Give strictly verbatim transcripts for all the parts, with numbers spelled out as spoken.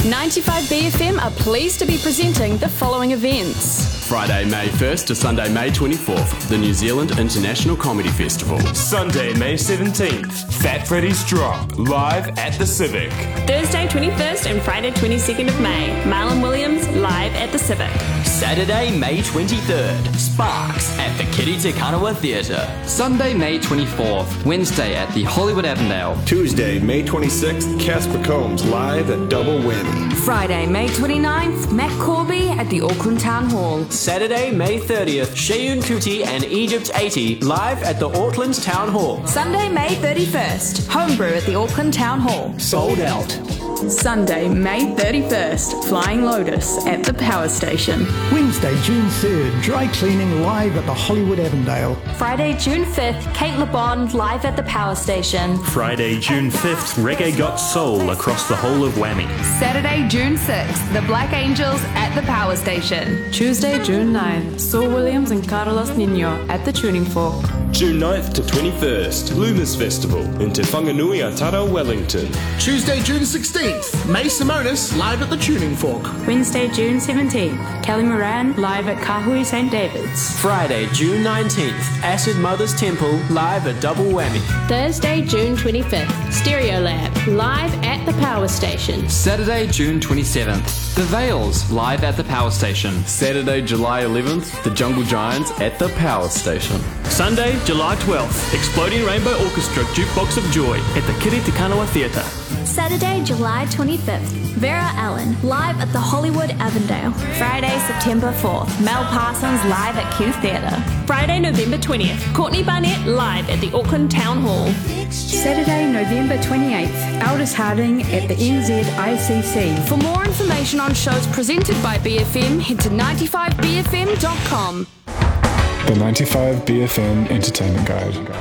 ninety-five B F M are pleased to be presenting the following events. Friday, May first to Sunday, May twenty-fourth, the New Zealand International Comedy Festival. Sunday, May seventeenth, Fat Freddy's Drop, live at the Civic. Thursday, twenty-first and Friday, twenty-second of May, Marlon Williams, live at the Civic. Saturday, May twenty-third, Sparks at the Kitty Te Kanawa Theatre. Sunday, May twenty-fourth, Wednesday at the Hollywood Avondale. Tuesday, May twenty-sixth, Casper Combs live at Double Whammy. Friday, May twenty-ninth, Matt Corby at the Auckland Town Hall. Saturday, May thirtieth, Sheyun Kuti and Egypt eighty live at the Auckland Town Hall. Sunday, May thirty-first, Homebrew at the Auckland Town Hall. Sold out. Sunday, May thirty-first, Flying Lotus at the Power Station. Wednesday, June third, Dry Cleaning live at the Hollywood Avondale. Friday, June fifth, Kate LeBond live at the Power Station. Friday, June fifth, Reggae Got Soul across the whole of Whammy. Saturday, June sixth, the Black Angels at the Power Station. Tuesday, June ninth, Saul Williams and Carlos Nino at the Tuning Fork. June ninth to twenty-first, Loomis Festival in Te Whanganui Atara, Wellington. Tuesday, June sixteenth, May Simonis live at the Tuning Fork. Wednesday, June seventeenth, Kelly Moran live at Kahui Saint David's. Friday, June nineteenth, Acid Mother's Temple live at Double Whammy. Thursday, June twenty-fifth, Stereo Lab, live at the Power Station. Saturday, June twenty-seventh, The Veils live at the Power Station. Saturday, July eleventh, the Jungle Giants at the Power Station. Sunday, July twelfth, Exploding Rainbow Orchestra Jukebox of Joy at the Kitty Te Kanawa Theatre. Saturday, July twenty-fifth, Vera Allen live at the Hollywood Avondale. Friday, September fourth, Mel Parsons live at Q Theatre. Friday, November twentieth, Courtney Barnett live at the Auckland Town Hall. Saturday, November twenty-eighth, Aldous Harding at the N Z I C C. For more information on shows presented by B F M, head to ninety-five B F M dot com. The ninety-five B F M Entertainment Guide.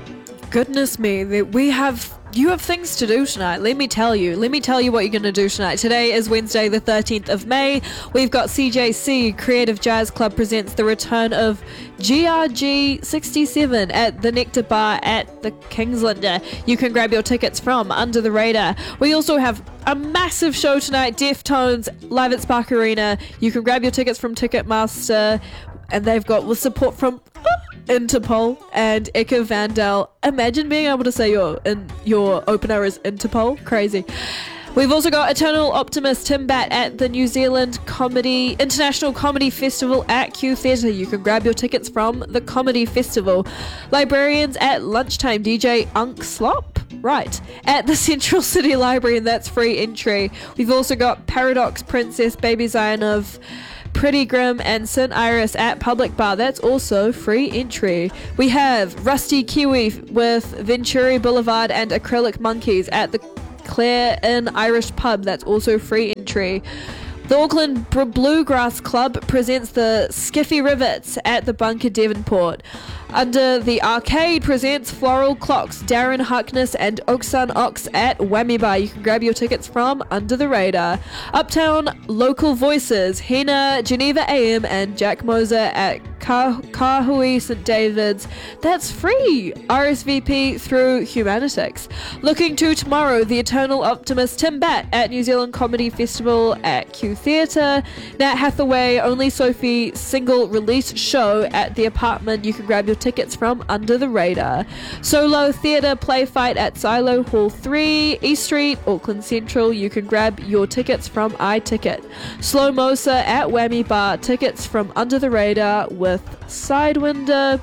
Goodness me, that we have you have things to do tonight. Let me tell you. Let me tell you what you're going to do tonight. Today is Wednesday, the thirteenth of May. We've got C J C Creative Jazz Club presents the return of G R G sixty-seven at the Nectar Bar at the Kingsland. You can grab your tickets from Under the Radar. We also have a massive show tonight, Deftones live at Spark Arena. You can grab your tickets from Ticketmaster, and they've got with support from Interpol and Eka Vandal. Imagine being able to say your in, your opener is Interpol. Crazy. We've also got Eternal Optimist Tim Batt at the New Zealand Comedy International Comedy Festival at Q Theatre. You can grab your tickets from the Comedy Festival. Librarians at lunchtime, D J Unk Slop, right, at the Central City Library, and that's free entry. We've also got Paradox Princess Baby Zion of Pretty Grim and St Iris at Public Bar. That's also free entry. We have Rusty Kiwi with Venturi Boulevard and Acrylic Monkeys at the Clare Inn Irish Pub. That's also free entry. The Auckland Bluegrass Club presents the Skiffy Rivets at the Bunker Devonport. Under the Arcade presents Floral Clocks, Darren Harkness and Oaksun Ox at Whammy Bar. You can grab your tickets from Under the Radar. Uptown Local Voices, Hina, Geneva A M and Jack Moser at Ka- Kahui Saint David's. That's free. R S V P through Humanitics. Looking to tomorrow, the Eternal Optimist Tim Batt at New Zealand Comedy Festival at Q Theatre. Nat Hathaway, Only Sophie single release show at the Apartment. You can grab your tickets from Under the Radar. Solo Theatre Play Fight at Silo Hall three, East Street, Auckland Central. You can grab your tickets from iTicket. Slow Mosa at Whammy Bar. Tickets from Under the Radar with Sidewinder.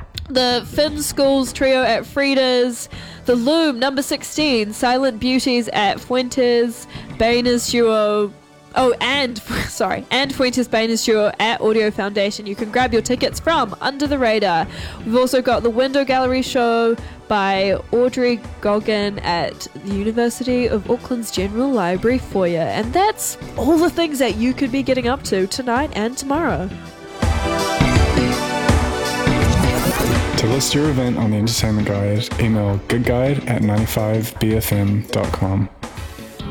The Finn Schools Trio at Frida's. The Loom number sixteen, Silent Beauties at Fuentes. Bainers Duo. Oh, and, sorry, and Fuentes Bainers Duo at Audio Foundation. You can grab your tickets from Under the Radar. We've also got the Window Gallery show by Audrey Goggin at the University of Auckland's General Library foyer. And that's all the things that you could be getting up to tonight and tomorrow. To list your event on the Entertainment Guide, email goodguide at ninety-five b f m dot com.